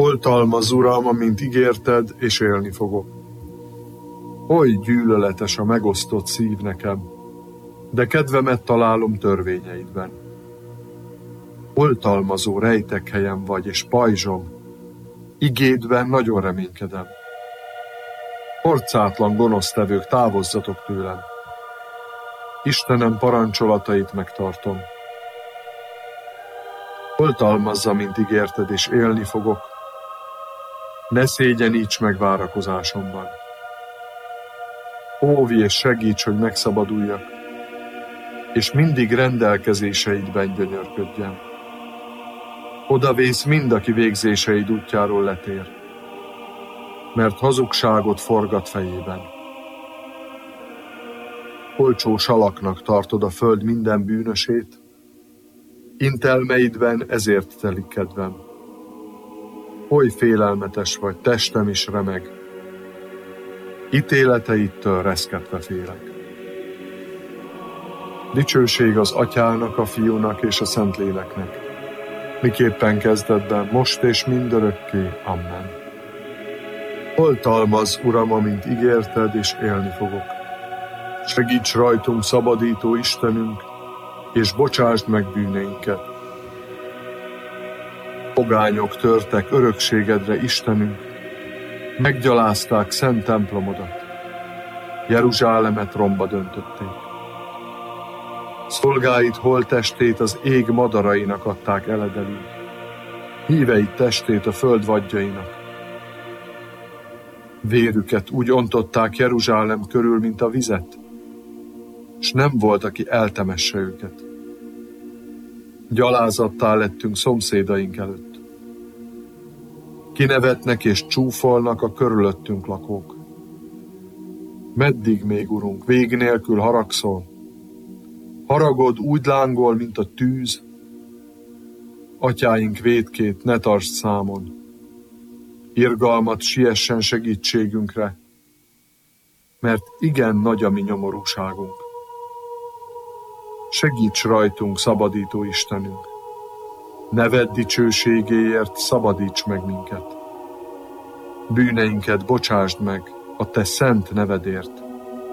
Oltalmaz, Uram, amint ígérted, és élni fogok. Oly gyűlöletes a megosztott szív nekem, de kedvemet találom törvényeidben. Oltalmazó rejtekhelyem vagy, és pajzsom, igédben nagyon reménykedem. Orcátlan gonosztevők, távozzatok tőlem. Istenem parancsolatait megtartom. Oltalmazza, mint ígérted, és élni fogok. Ne szégyeníts meg várakozásomban. Óvj és segíts, hogy megszabaduljak, és mindig rendelkezéseidben gyönyörködjem. Odavész mind, aki végzéseid útjáról letér, mert hazugságot forgat fejében. Olcsó salaknak tartod a föld minden bűnösét, intelmeidben ezért telik kedvem. Oly félelmetes vagy, testem is remeg, ítéleteittől reszketve félek. Dicsőség az Atyának, a Fiúnak és a Szentléleknek, miképpen kezdetben, most és mindörökké. Amen. Oltalmazz, Uram, amint ígérted, és élni fogok. Segíts rajtunk, szabadító Istenünk, és bocsásd meg bűneinket. Pogányok törtek örökségedre, Istenünk, meggyalázták szent templomodat, Jeruzsálemet romba döntötték. Szolgáid holttestét az ég madarainak adták eledelül, híveid testét a föld vadjainak. Vérüket úgy ontották Jeruzsálem körül, mint a vizet, s nem volt, aki eltemesse őket. Gyalázattá lettünk szomszédaink előtt. Kinevetnek és csúfolnak a körülöttünk lakók. Meddig még, Urunk, vég nélkül haragszol? Haragod úgy lángol, mint a tűz. Atyáink vétkét ne tartsd számon. Irgalmat siessen segítségünkre, mert igen nagy a mi nyomorúságunk. Segíts rajtunk, szabadító Istenünk! Neved dicsőségéért szabadíts meg minket! Bűneinket bocsásd meg a te szent nevedért!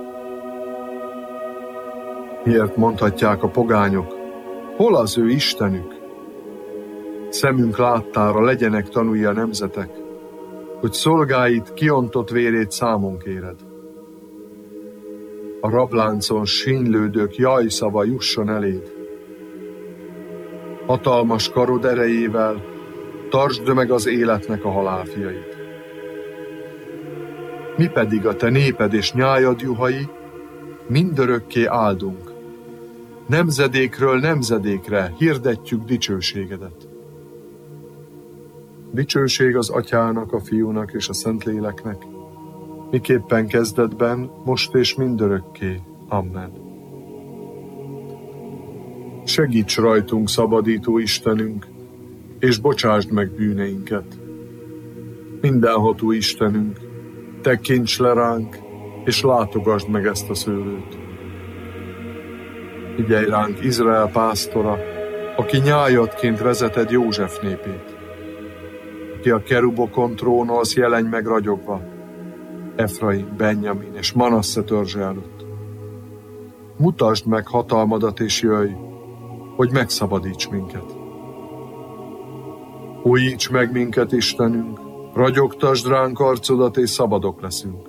Miért mondhatják a pogányok, hol az ő Istenük? Szemünk láttára legyenek tanúi a nemzetek, hogy szolgáid kiontott vérét számon kéred. A rabláncon sínylődők jajszava jusson eléd. Hatalmas karod erejével tartsd meg az életnek a halálfiait. Mi pedig a te néped és nyájad juhai mindörökké áldunk. Nemzedékről nemzedékre hirdetjük dicsőségedet. Dicsőség az Atyának, a Fiúnak és a Szentléleknek, miképpen kezdetben, most és mindörökké. Amen. Segíts rajtunk, szabadító Istenünk, és bocsásd meg bűneinket. Mindenható Istenünk, tekints le ránk, és látogasd meg ezt a szőlőt. Figyelj ránk, Izrael pásztora, aki nyájadként vezeted József népét. Ki a kerubokon trónolsz, jelenj meg ragyogva, Efraim, Benjamin és Manasse törzse előtt. Mutasd meg hatalmadat és jöjj, hogy megszabadíts minket. Újíts meg minket, Istenünk, ragyogtasd ránk arcodat, és szabadok leszünk.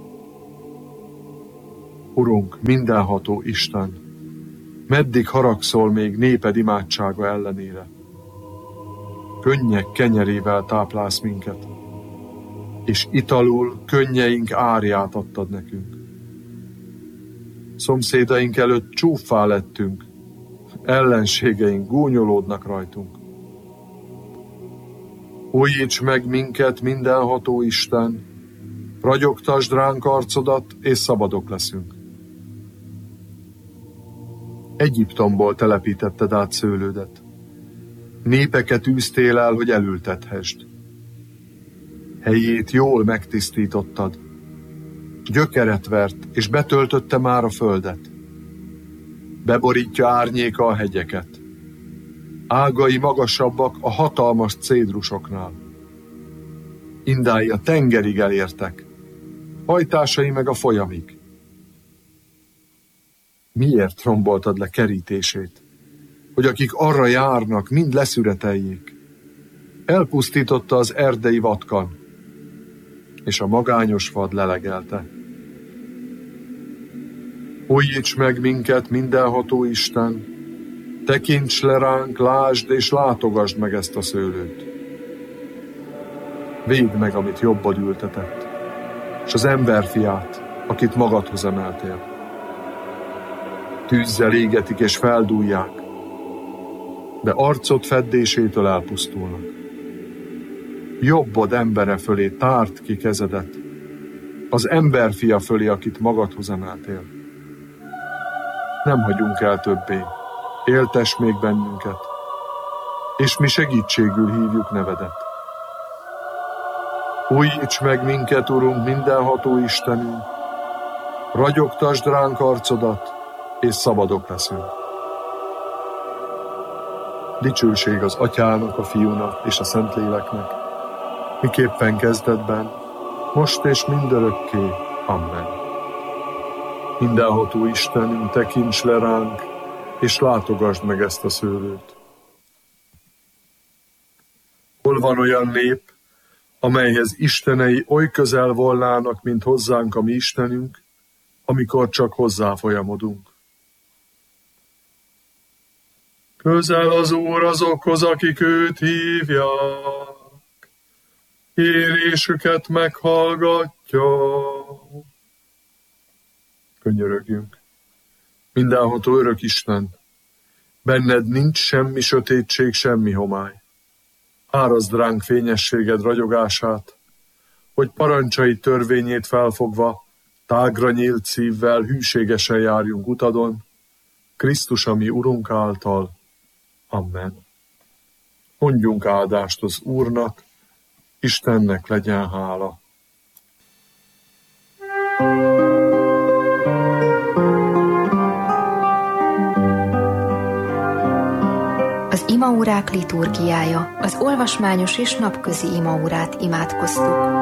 Urunk, mindenható Isten, meddig haragszol még néped imádsága ellenére? Könnyek kenyerével táplálsz minket, és italul könnyeink árját adtad nekünk. Szomszédaink előtt csúffá lettünk, ellenségeink gúnyolódnak rajtunk. Újíts meg minket, mindenható Isten, ragyogtasd ránk arcodat, és szabadok leszünk. Egyiptomból telepítetted át szőlődet. Népeket űztél el, hogy elültethesd. Helyét jól megtisztítottad. Gyökeret vert, és betöltötte már a földet. Beborítja árnyéka a hegyeket. Ágai magasabbak a hatalmas cédrusoknál. Indái a tengerig elértek, hajtásai meg a folyamig. Miért romboltad le kerítését, hogy akik arra járnak, mind leszüreteljék? Elpusztította az erdei vatkan, és a magányos vad lelegelte. Újíts meg minket, mindenható Isten, tekints le ránk, lásd és látogasd meg ezt a szőlőt. Védd meg, amit jobbad ültetett, és az emberfiát, akit magadhoz emeltél. Tűzzel égetik és feldúlják, de arcod feddésétől elpusztulnak. Jobbod embere fölé tárd ki kezedet, az emberfia fölé, akit magadhoz emeltél. Nem hagyunk el többé, éltess még bennünket, és mi segítségül hívjuk nevedet. Újíts meg minket, Urunk, mindenható Istenünk, ragyogtasd ránk arcodat, és szabadok leszünk. Dicsőség az Atyának, a Fiúnak és a Szentléleknek, miképpen kezdetben, most és mindörökké. Amen. Mindenható Istenünk, tekints le ránk, és látogasd meg ezt a szőlőt. Hol van olyan nép, amelyhez istenei oly közel volnának, mint hozzánk a mi Istenünk, amikor csak hozzá folyamodunk? Közel az Úr azokhoz, akik őt hívják, kérésüket meghallgatja. Könyörögjünk. Mindenható örök Isten, benned nincs semmi sötétség, semmi homály. Árazd ránk fényességed ragyogását, hogy parancsai törvényét felfogva, tágra nyílt szívvel hűségesen járjunk utadon, Krisztus, a mi Urunk által. Amen. Mondjunk áldást az Úrnak, Istennek legyen hála. Az imaórák liturgiája, az olvasmányos és napközi imaórát imádkoztuk.